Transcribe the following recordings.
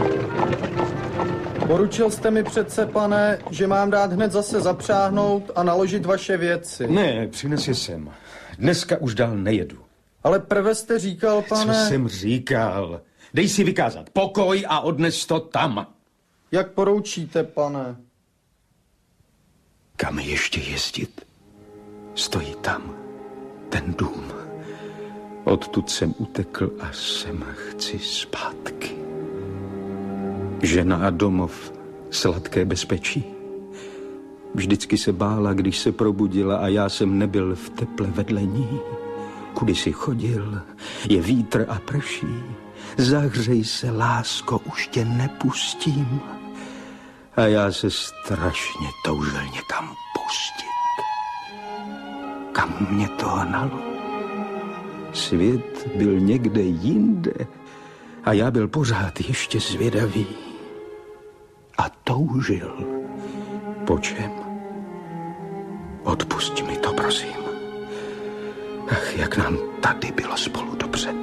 Poručil jste mi přece, pane, že mám dát hned zase zapřáhnout a naložit vaše věci. Ne, přines je sem. Dneska už dál nejedu. Ale prve jste říkal, pane... Co jsem říkal? Dej si vykázat pokoj a odnes to tam. Jak poroučíte, pane? Kam ještě jezdit? Stojí tam ten dům. Odtud jsem utekl a sem chci zpátky. Žena a domov, sladké bezpečí. Vždycky se bála, když se probudila a já jsem nebyl v teple vedle ní. Kudy si chodil, je vítr a prší. Zahřej se, lásko, už tě nepustím. A já se strašně toužil někam pustit. Kam mě to hnalo? Svět byl někde jinde a já byl pořád ještě zvědavý. A toužil. Po čem? Odpusť mi to, prosím. Ach, jak nám tady bylo spolu dobře.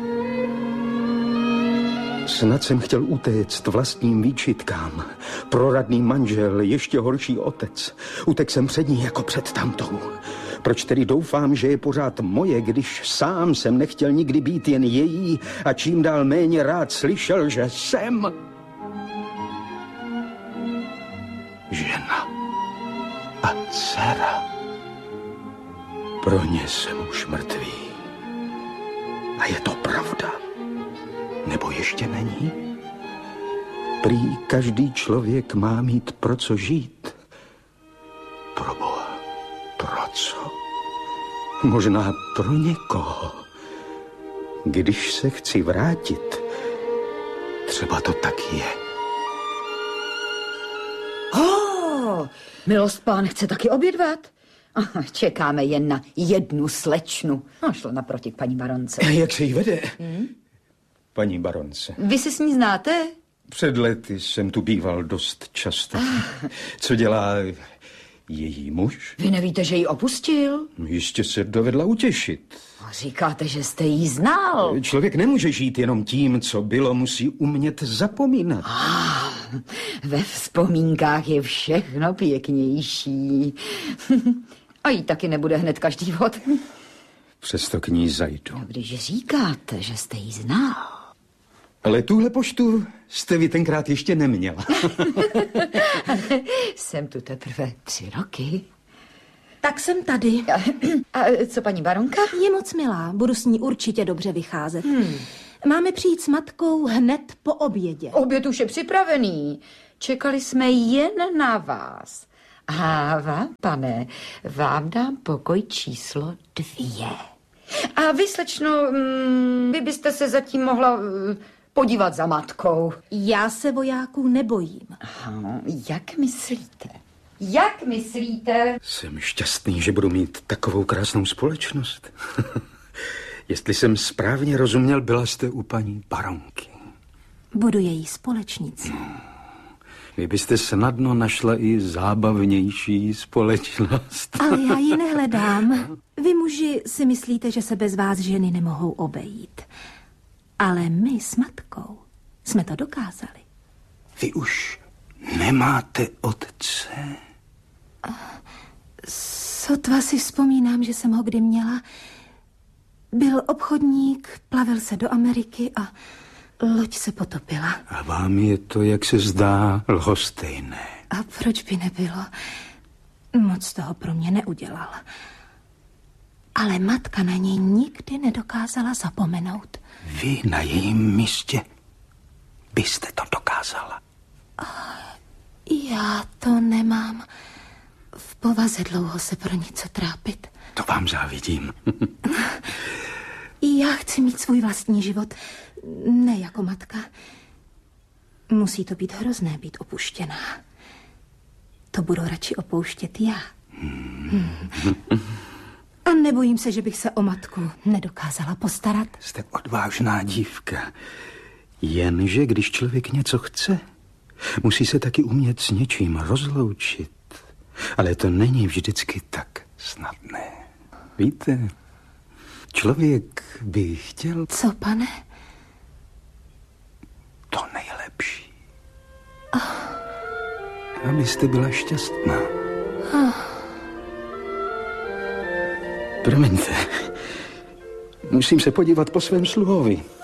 Snad jsem chtěl utéct vlastním výčitkám. Proradný manžel, ještě horší otec. Utek jsem před ní jako před tamtou. Proč tedy doufám, že je pořád moje, když sám jsem nechtěl nikdy být jen její a čím dál méně rád slyšel, že jsem žena a dcera. Pro ně jsem už mrtvý. A je to pravda? Nebo ještě není? Prý každý člověk má mít pro co žít. Proboha, pro co? Možná pro někoho. Když se chci vrátit, třeba to tak je. Milost pán chce taky obědvat? Čekáme jen na jednu slečnu. Šlo naproti k paní baronce. Jak se jí vede? Paní baronce. Vy se s ní znáte? Před lety jsem tu býval dost často. Co dělá její muž? Vy nevíte, že ji opustil? Jistě se dovedla utěšit. Říkáte, že jste ji znal. Člověk nemůže žít jenom tím, co bylo, musí umět zapomínat. Ve vzpomínkách je všechno pěknější. A jí taky nebude hned každý vod. Přesto k ní zajdu. No, když říkáte, že jste ji znal. Ale tuhle poštu jste vy tenkrát ještě neměla. Jsem tu teprve 3 roky. Tak jsem tady. A co paní baronka? Je moc milá, budu s ní určitě dobře vycházet. Máme přijít s matkou hned po obědě. Oběd už je připravený. Čekali jsme jen na vás. A vám, pane, vám dám pokoj číslo 2. A vy, slečno, vy byste se zatím mohla podívat za matkou. Já se vojáků nebojím. Aha, jak myslíte? Jak myslíte? Jsem šťastný, že budu mít takovou krásnou společnost. Jestli jsem správně rozuměl, byla jste u paní baronky. Budu její společnicí. Vy byste snadno našla i zábavnější společnost. Ale já ji nehledám. Vy muži si myslíte, že se bez vás ženy nemohou obejít. Ale my s matkou jsme to dokázali. Vy už nemáte otce? Sotva si vzpomínám, že jsem ho kdy měla. Byl obchodník, plavil se do Ameriky a loď se potopila. A vám je to, jak se zdá, lhostejné. A proč by nebylo? Moc toho pro mě neudělal. Ale matka na něj nikdy nedokázala zapomenout. Vy na jejím místě byste to dokázala. Já to nemám v povaze dlouho se pro něco trápit. To vám závidím. Já chci mít svůj vlastní život, ne jako matka. Musí to být hrozné být opuštěná. To budu radši opouštět já. A nebojím se, že bych se o matku nedokázala postarat. Jste odvážná dívka. Jenže když člověk něco chce, musí se taky umět s něčím rozloučit. Ale to není vždycky tak snadné. Víte, člověk by chtěl... Co, pane? To nejlepší. abyste byla šťastná. Promiňte, musím se podívat po svém sluhovi.